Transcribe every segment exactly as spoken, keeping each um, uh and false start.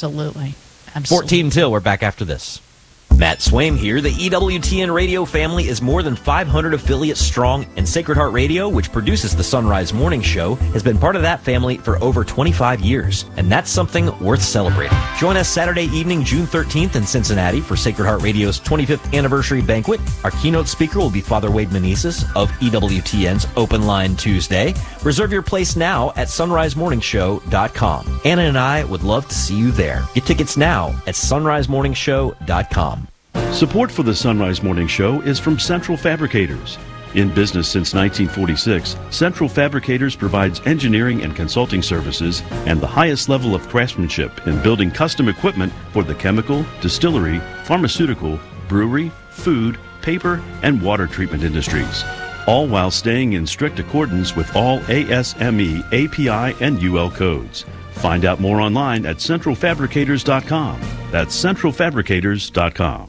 Absolutely. Absolutely. fourteen till. We're back after this. Matt Swaim here. The E W T N radio family is more than five hundred affiliates strong, and Sacred Heart Radio, which produces the Sunrise Morning Show, has been part of that family for over twenty-five years, and that's something worth celebrating. Join us Saturday evening, June thirteenth in Cincinnati for Sacred Heart Radio's twenty-fifth anniversary banquet. Our keynote speaker will be Father Wade Meneses of E W T N's Open Line Tuesday. Reserve your place now at sunrise morning show dot com. Anna and I would love to see you there. Get tickets now at sunrise morning show dot com. Support for the Sunrise Morning Show is from Central Fabricators. In business since nineteen forty-six, Central Fabricators provides engineering and consulting services and the highest level of craftsmanship in building custom equipment for the chemical, distillery, pharmaceutical, brewery, food, paper, and water treatment industries, all while staying in strict accordance with all A S M E, A P I, and U L codes. Find out more online at central fabricators dot com. That's central fabricators dot com.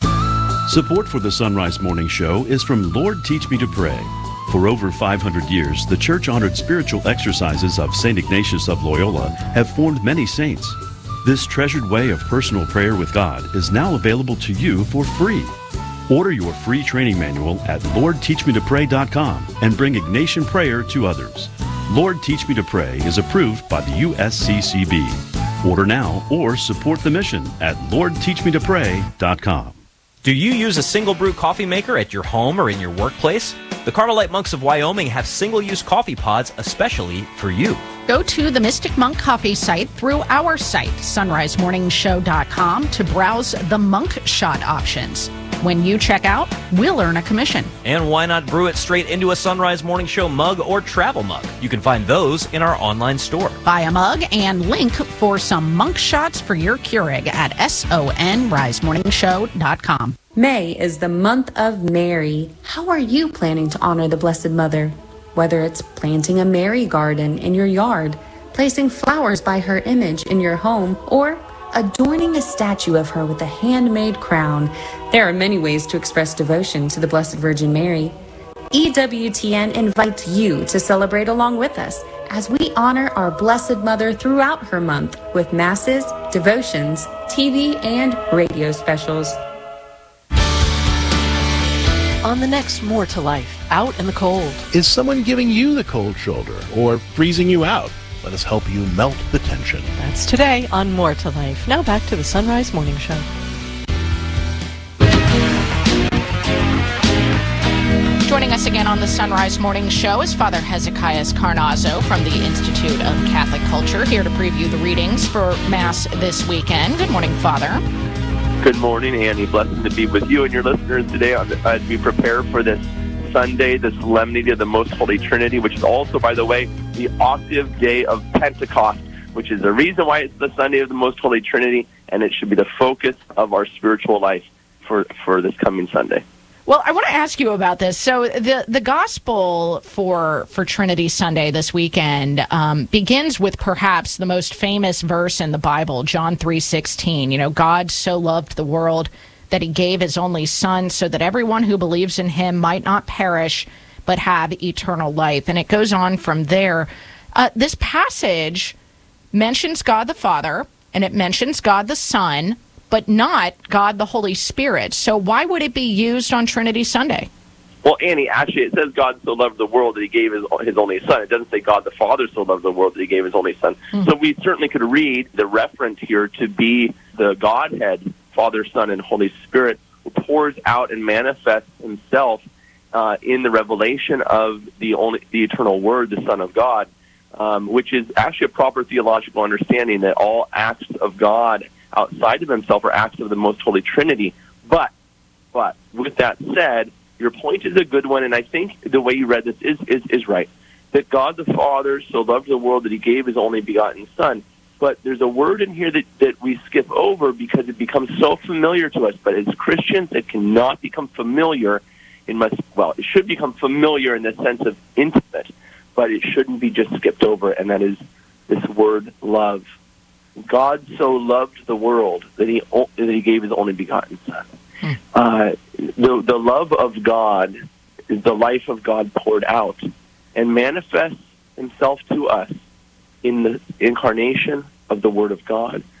Support for the Sunrise Morning Show is from Lord Teach Me to Pray. For over five hundred years, the church-honored spiritual exercises of Saint Ignatius of Loyola have formed many saints. This treasured way of personal prayer with God is now available to you for free. Order your free training manual at lord teach me to pray dot com and bring Ignatian prayer to others. Lord Teach Me to Pray is approved by the U S C C B. Order now or support the mission at lord teach me to pray dot com. Do you use a single brew coffee maker at your home or in your workplace? The Carmelite Monks of Wyoming have single-use coffee pods especially for you. Go to the Mystic Monk Coffee site through our site, sunrise morning show dot com, to browse the Monk Shot options. When you check out, we'll earn a commission. And why not brew it straight into a Sunrise Morning Show mug or travel mug? You can find those in our online store. Buy a mug and link for some Monk Shots for your Keurig at sunrise morning show dot com. May is the month of Mary. How are you planning to honor the Blessed Mother? Whether it's planting a Mary garden in your yard, placing flowers by her image in your home, or adorning a statue of her with a handmade crown, there are many ways to express devotion to the Blessed Virgin Mary. E W T N invites you to celebrate along with us as we honor our Blessed Mother throughout her month with masses, devotions, T V, and radio specials. On the next More to Life, Out in the Cold. Is someone giving you the cold shoulder or freezing you out? Let us help you melt the tension. That's today on More to Life. Now back to the Sunrise Morning Show. Joining us again on the Sunrise Morning Show is Father Hezekiah Carnazzo from the Institute of Catholic Culture, here to preview the readings for Mass this weekend. Good morning, Father. Good morning, Annie. Blessed to be with you and your listeners today as we prepare for this Sunday, the Solemnity of the Most Holy Trinity, which is also, by the way, the octave day of Pentecost, which is the reason why it's the Sunday of the Most Holy Trinity, and it should be the focus of our spiritual life for, for this coming Sunday. Well, I want to ask you about this. So the the gospel for for Trinity Sunday this weekend um, begins with perhaps the most famous verse in the Bible, John three sixteen. You know, God so loved the world that he gave his only son so that everyone who believes in him might not perish but have eternal life. And it goes on from there. Uh, this passage mentions God the Father and it mentions God the Son, but not God the Holy Spirit. So why would it be used on Trinity Sunday? Well, Annie, actually it says God so loved the world that he gave his, his only son. It doesn't say God the Father so loved the world that he gave his only son. Mm-hmm. So we certainly could read the reference here to be the Godhead, Father, Son, and Holy Spirit, who pours out and manifests himself uh, in the revelation of the only the eternal Word, the Son of God, um, which is actually a proper theological understanding that all acts of God outside of himself are acts of the Most Holy Trinity. But, but with that said, your point is a good one, and I think the way you read this is, is, is right, that God the Father so loved the world that he gave his only begotten Son. But there's a word in here that, that we skip over because it becomes so familiar to us. But as Christians, it cannot become familiar. It must, well, it should become familiar in the sense of intimate, but it shouldn't be just skipped over, and that is this word love. God so loved the world that he that he gave his only begotten Son. Hmm. Uh, the the love of God is the life of God poured out and manifests himself to us in the incarnation of the Word of God